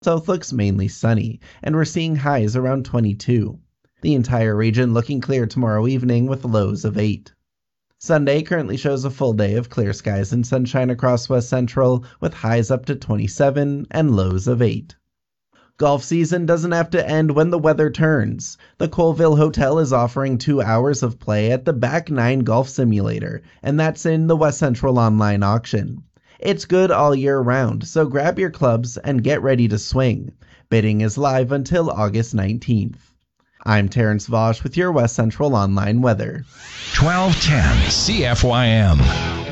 South looks mainly sunny, and we're seeing highs around 22. The entire region looking clear tomorrow evening with lows of 8. Sunday currently shows a full day of clear skies and sunshine across West Central with highs up to 27 and lows of 8. Golf season doesn't have to end when the weather turns. The Colville Hotel is offering 2 hours of play at the Back 9 Golf Simulator, and that's in the West Central online auction. It's good all year round, so grab your clubs and get ready to swing. Bidding is live until August 19th. I'm Terrence Vosch with your West Central Online weather. 1210 CFYM.